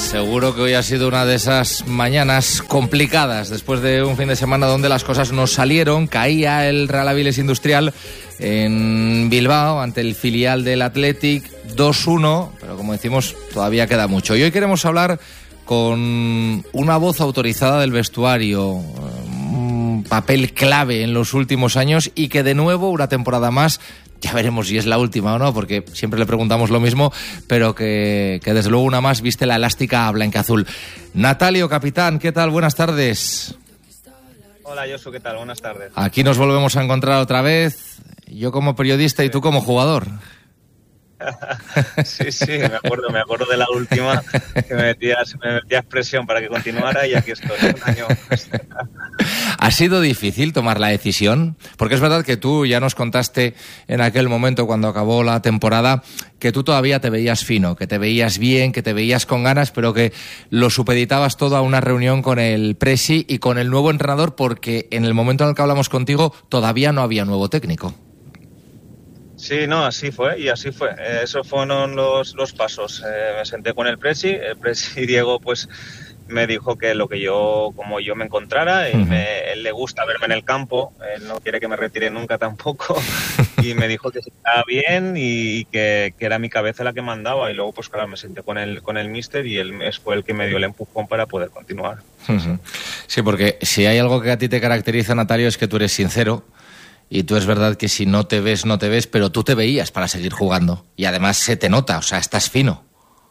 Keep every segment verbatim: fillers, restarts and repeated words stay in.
Seguro que hoy ha sido una de esas mañanas complicadas después de un fin de semana donde las cosas no salieron. Caía el Real Avilés Industrial en Bilbao ante el filial del Athletic dos uno, pero como decimos todavía queda mucho. Y hoy queremos hablar con una voz autorizada del vestuario, un papel clave en los últimos años y que de nuevo una temporada más, ya veremos si es la última o no, porque siempre le preguntamos lo mismo, pero que, que desde luego una más viste la elástica blanqueazul. Natalio, capitán, ¿qué tal? Buenas tardes. Hola, Josu, ¿qué tal? Buenas tardes. Aquí nos volvemos a encontrar otra vez, yo como periodista y tú como jugador. Sí, sí, me acuerdo, me acuerdo de la última, que me metías, me metías presión para que continuara y aquí estoy, un año. ¿Ha sido difícil tomar la decisión? Porque es verdad que tú ya nos contaste en aquel momento cuando acabó la temporada que tú todavía te veías fino, que te veías bien, que te veías con ganas, pero que lo supeditabas todo a una reunión con el Presi y con el nuevo entrenador, porque en el momento en el que hablamos contigo todavía no había nuevo técnico. Sí, no, así fue, y así fue. Eh, esos fueron los, los pasos. Eh, me senté con el Presi, el Presi Diego pues me dijo que lo que yo, como yo me encontrara, y uh-huh. me, él le gusta verme en el campo, él no quiere que me retire nunca tampoco, y me dijo que estaba bien y que, que era mi cabeza la que mandaba, y luego pues claro, me senté con el, con el míster y él fue el que me dio el empujón para poder continuar. Uh-huh. Sí, porque si hay algo que a ti te caracteriza, Natalio, es que tú eres sincero. Y tú es verdad que si no te ves, no te ves, pero tú te veías para seguir jugando. Y además se te nota, o sea, estás fino.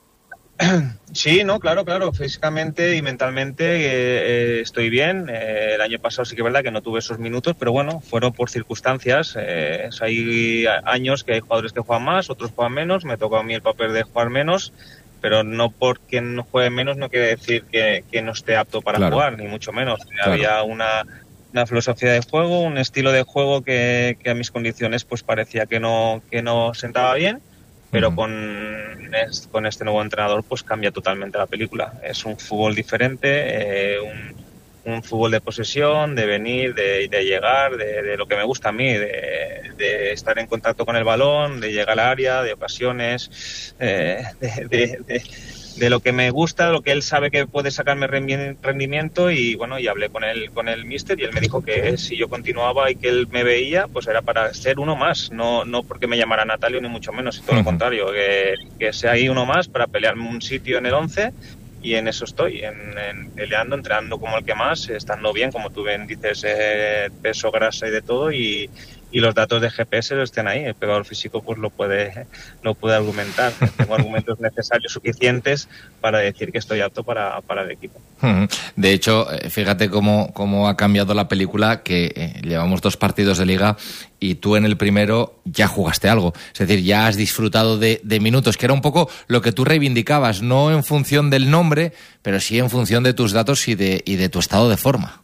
Sí, no, claro, claro. Físicamente y mentalmente eh, eh, estoy bien. Eh, el año pasado sí que es verdad que no tuve esos minutos, pero bueno, fueron por circunstancias. Eh, o sea, hay años que hay jugadores que juegan más, otros juegan menos. Me tocó a mí el papel de jugar menos, pero no porque no juegue menos no quiere decir que, que no esté apto para claro. jugar, ni mucho menos. Claro. Había una... una filosofía de juego, un estilo de juego que, que a mis condiciones pues parecía que no que no sentaba bien, pero uh-huh. con, es, con este nuevo entrenador pues cambia totalmente la película. Es un fútbol diferente, eh, un, un fútbol de posesión, de venir, de, de llegar, de, de lo que me gusta a mí, de, de estar en contacto con el balón, de llegar al área, de ocasiones, eh, de... de, de de lo que me gusta, lo que él sabe que puede sacarme rendimiento y bueno, y hablé con él, con el míster y él me dijo que si yo continuaba y que él me veía, pues era para ser uno más, no, no porque me llamara Natalio ni mucho menos, y todo uh-huh. lo contrario, que, que sea ahí uno más para pelearme un sitio en el once y en eso estoy, en, en peleando, entrenando como el que más, estando bien, como tú bien dices, eh, peso, grasa y de todo y y los datos de G P S estén ahí. El pegador físico pues lo puede lo puede argumentar. Tengo argumentos necesarios suficientes para decir que estoy apto para, para el equipo. De hecho, fíjate cómo, cómo ha cambiado la película, que eh, llevamos dos partidos de liga y tú en el primero ya jugaste algo. Es decir, ya has disfrutado de, de minutos, que era un poco lo que tú reivindicabas, no en función del nombre, pero sí en función de tus datos y de, y de tu estado de forma.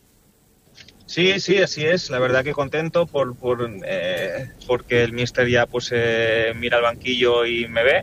Sí, sí, así es. La verdad que contento por, por eh, porque el míster ya pues eh, mira al banquillo y me ve.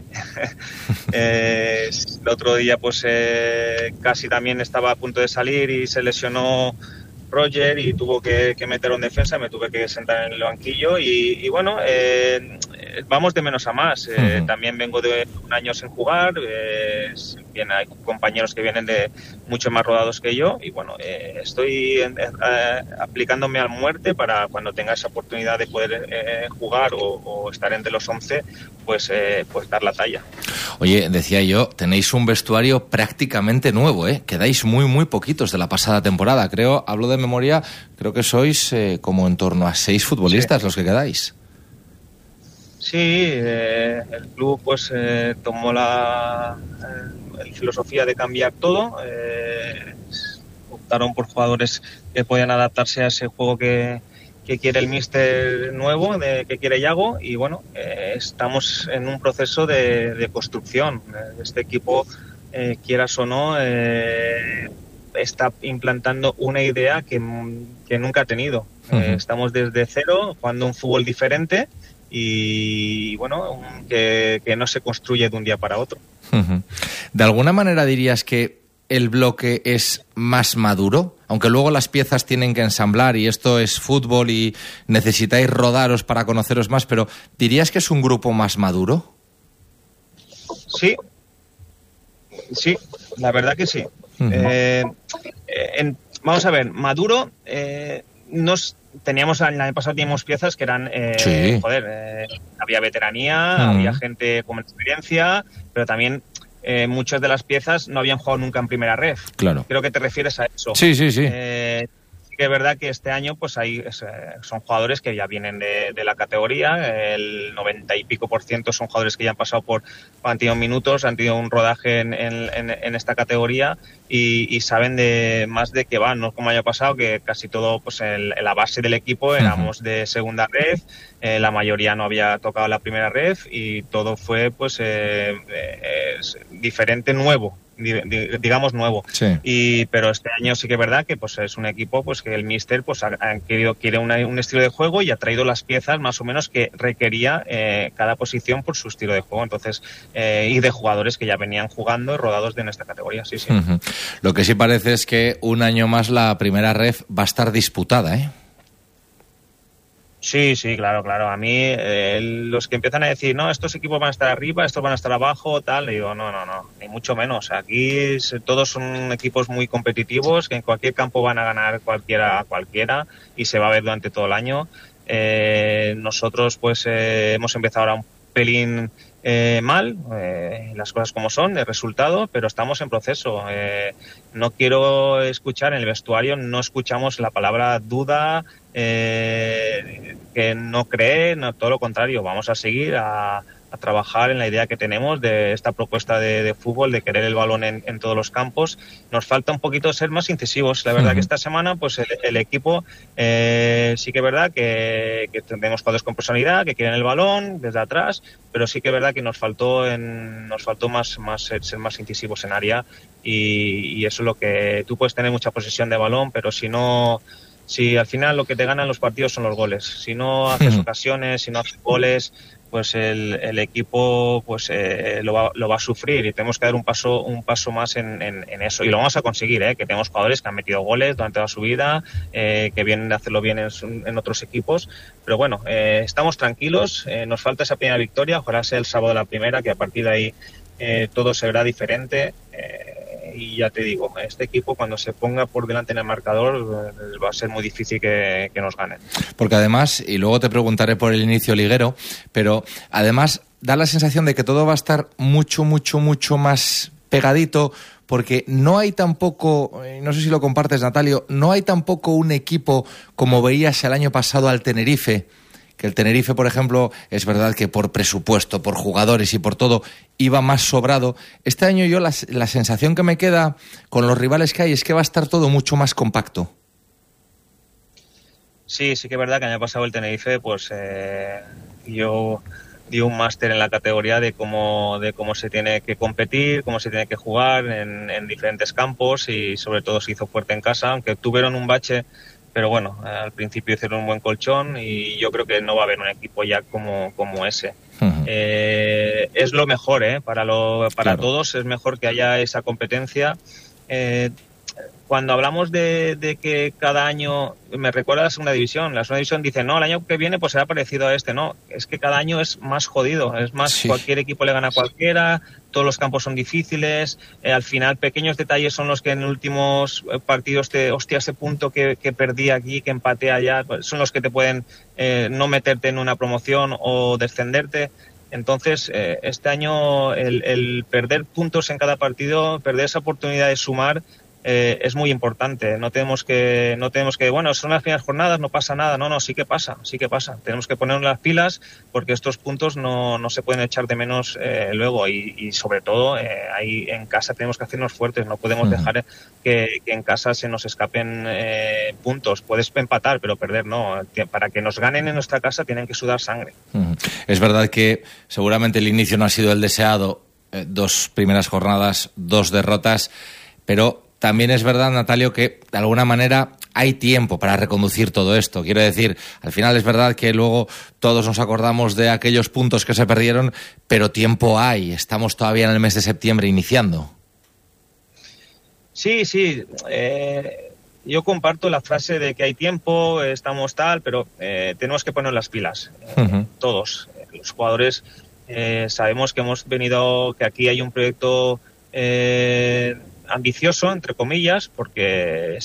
eh, el otro día pues eh, casi también estaba a punto de salir y se lesionó Roger y tuvo que, que meter en defensa, me tuve que sentar en el banquillo y, y bueno, eh, vamos de menos a más. Eh, uh-huh. También vengo de un año sin jugar, eh, bien, hay compañeros que vienen de mucho más rodados que yo y bueno, eh, estoy eh, aplicándome a muerte para cuando tenga esa oportunidad de poder eh, jugar o, o estar entre los once, pues, eh, pues dar la talla. Oye, decía yo, tenéis un vestuario prácticamente nuevo, ¿eh? Quedáis muy, muy poquitos de la pasada temporada. Creo, hablo de memoria, creo que sois eh, como en torno a seis futbolistas sí. los que quedáis. Sí, eh, el club pues eh, tomó la, eh, la filosofía de cambiar todo. Eh, optaron por jugadores que podían adaptarse a ese juego que, que quiere el míster nuevo, de, que quiere Yago, y bueno, eh, estamos en un proceso de, de construcción. Este equipo, eh, quieras o no, eh, está implantando una idea que, que nunca ha tenido. Uh-huh. Eh, estamos desde cero, jugando un fútbol diferente y bueno, que, que no se construye de un día para otro. Uh-huh. ¿De alguna manera dirías que el bloque es más maduro? Aunque luego las piezas tienen que ensamblar y esto es fútbol y necesitáis rodaros para conoceros más, pero ¿dirías que es un grupo más maduro? Sí. Sí, la verdad que sí. Uh-huh. eh, en, vamos a ver, Maduro, eh, nos teníamos el año pasado teníamos piezas que eran, eh, sí. joder, eh, había veteranía, uh-huh. había gente con experiencia, pero también eh, muchas de las piezas no habían jugado nunca en primera ref. Claro. Creo que te refieres a eso. Sí, sí, sí. Eh, que es verdad que este año pues hay es, son jugadores que ya vienen de, de la categoría, el noventa y pico por ciento son jugadores que ya han pasado por, han tenido minutos, han tenido un rodaje en, en, en esta categoría y, y saben de más de qué van, no como haya pasado que casi todo, pues en, en la base del equipo éramos uh-huh. de segunda ref, eh, la mayoría no había tocado la primera ref y todo fue pues eh, eh, diferente, nuevo. digamos nuevo sí. y pero este año sí que es verdad que pues es un equipo pues que el míster pues ha, ha querido quiere una, un estilo de juego y ha traído las piezas más o menos que requería eh, cada posición por su estilo de juego, entonces eh, y de jugadores que ya venían jugando y rodados de nuestra categoría, sí, sí. Uh-huh. Lo que sí parece es que un año más la primera ref va a estar disputada, ¿eh? Sí, sí, claro, claro. A mí, eh, los que empiezan a decir, no, estos equipos van a estar arriba, estos van a estar abajo, tal, le digo, no, no, no, ni mucho menos. Aquí todos son equipos muy competitivos, que en cualquier campo van a ganar cualquiera a cualquiera y se va a ver durante todo el año. Eh, nosotros, pues, eh, hemos empezado ahora un pelín eh, mal, eh, las cosas como son, el resultado, pero estamos en proceso. Eh, no quiero escuchar en el vestuario, no escuchamos la palabra duda, eh, que no cree, no, todo lo contrario, vamos a seguir a, a trabajar en la idea que tenemos de esta propuesta de, de fútbol, de querer el balón en, en todos los campos. Nos falta un poquito ser más incisivos. La verdad uh-huh. que esta semana pues el, el equipo eh, sí que es verdad que, que tenemos jugadores con personalidad, que quieren el balón desde atrás, pero sí que es verdad que nos faltó en, nos faltó más, más ser, ser más incisivos en área y, y eso es lo que tú puedes tener mucha posesión de balón, pero si no si al final lo que te ganan los partidos son los goles, si no haces uh-huh. ocasiones, si no haces goles, pues el, el equipo pues eh, lo, va, lo va a sufrir y tenemos que dar un paso un paso más en, en, en eso y lo vamos a conseguir, ¿eh? Que tenemos jugadores que han metido goles durante toda su vida, eh, que vienen de hacerlo bien en, en otros equipos, pero bueno, eh, estamos tranquilos, eh, nos falta esa primera victoria, ojalá sea el sábado la primera, que a partir de ahí eh, todo se verá diferente. Eh, y ya te digo, este equipo cuando se ponga por delante en el marcador eh, va a ser muy difícil que, que nos ganen. Porque además, y luego te preguntaré por el inicio liguero, pero además da la sensación de que todo va a estar mucho, mucho, mucho más pegadito, porque no hay tampoco, no sé si lo compartes, Natalio, no hay tampoco un equipo como veías el año pasado al Tenerife, que el Tenerife, por ejemplo, es verdad que por presupuesto, por jugadores y por todo, iba más sobrado. Este año yo la, la sensación que me queda con los rivales que hay es que va a estar todo mucho más compacto. Sí, sí que es verdad que el año pasado el Tenerife, pues eh, yo di un máster en la categoría de cómo, de cómo se tiene que competir, cómo se tiene que jugar en, en diferentes campos y sobre todo se hizo fuerte en casa, aunque tuvieron un bache. Pero bueno, al principio hicieron un buen colchón y yo creo que no va a haber un equipo ya como, como ese. Uh-huh. Eh, es lo mejor, ¿eh? Para, lo, para claro. todos es mejor que haya esa competencia. Eh, cuando hablamos de, de que cada año, me recuerda a la segunda división, la segunda división dice, no, el año que viene pues será parecido a este, no, es que cada año es más jodido, es más, sí. cualquier equipo le gana a cualquiera, todos los campos son difíciles, eh, al final pequeños detalles son los que en últimos partidos te, hostia, ese punto que, que perdí aquí, que empaté allá, son los que te pueden eh, no meterte en una promoción o descenderte. Entonces, eh, este año el, el perder puntos en cada partido, perder esa oportunidad de sumar, Eh, es muy importante. No tenemos que, no tenemos que, bueno, son las primeras jornadas, no pasa nada. No, no, sí que pasa, sí que pasa. Tenemos que ponernos las pilas porque estos puntos no, no se pueden echar de menos eh, luego y, y sobre todo eh, ahí en casa tenemos que hacernos fuertes. No podemos uh-huh. dejar que, que en casa se nos escapen eh, puntos. Puedes empatar, pero perder no. Para que nos ganen en nuestra casa tienen que sudar sangre. Uh-huh. Es verdad que seguramente el inicio no ha sido el deseado. Eh, dos primeras jornadas, dos derrotas, pero también es verdad, Natalio, que de alguna manera hay tiempo para reconducir todo esto. Quiero decir, al final es verdad que luego todos nos acordamos de aquellos puntos que se perdieron, pero tiempo hay. Estamos todavía en el mes de septiembre iniciando. Sí, sí. Eh, yo comparto la frase de que hay tiempo, estamos tal, pero eh, tenemos que poner las pilas. Eh, uh-huh. Todos. Los jugadores eh, sabemos que hemos venido, que aquí hay un proyecto eh, ambicioso, entre comillas, porque